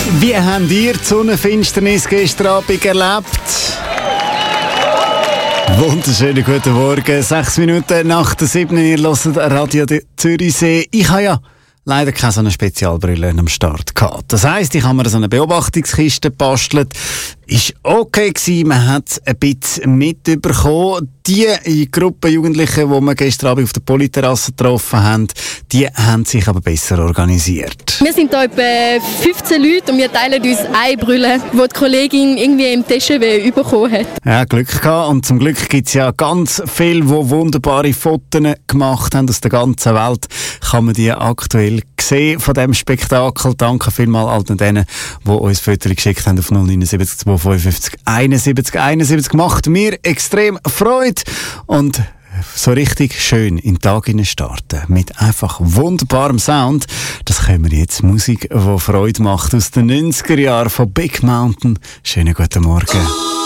Wie habt ihr die Sonnenfinsternis gestern Abend erlebt? Wunderschönen guten Morgen, 6 Minuten nach der 7. Ihr hört Radio Zürichsee. Ich habe ja leider keine so eine Spezialbrille am Start gehabt. Das heisst, ich habe mir so eine Beobachtungskiste gebastelt. Ist okay gewesen, man hat ein bisschen mitbekommen. Die Gruppe Jugendlichen, die wir gestern Abend auf der Polyterrasse getroffen haben, die haben sich aber besser organisiert. Wir sind hier etwa 15 Leute und wir teilen uns eine Brille, die die Kollegin irgendwie im TGW bekommen hat. Ja, Glück gehabt. Und zum Glück gibt es ja ganz viele, die wunderbare Fotos gemacht haben aus der ganzen Welt. Kann man die aktuell sehen von diesem Spektakel. Danke vielmals all denen, die uns Fotos geschickt haben auf 079 255 71 71. Macht mir extrem Freude. Und so richtig schön in den Tag starten. Mit einfach wunderbarem Sound. Das können wir jetzt. Musik, die Freude macht aus den 90er Jahren von Big Mountain. Schönen guten Morgen.